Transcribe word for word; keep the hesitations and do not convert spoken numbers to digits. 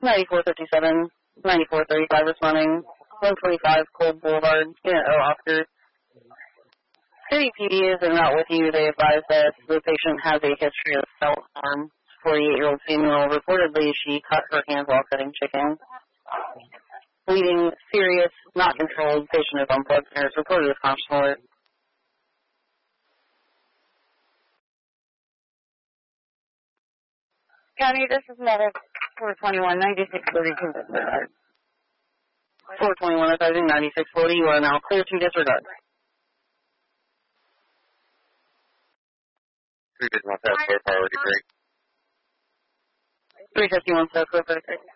ninety-four fifty-seven, ninety-four thirty-five responding, one twenty-five Cold Boulevard, Unit O, officer. City P D is not with you. They advise that the patient has a history of self-harm. forty-eight-year-old female, reportedly she cut her hands while cutting chicken. Bleeding, serious, not controlled, patient is on blood thinners, reported as conscious alert. County, this is medic four twenty-one, ninety-six forty-two disregard. four twenty-one, advising ninety-six forty, you are now clear to disregard. three fifty-one South, clear priority break. three fifty-one South, clear priority break.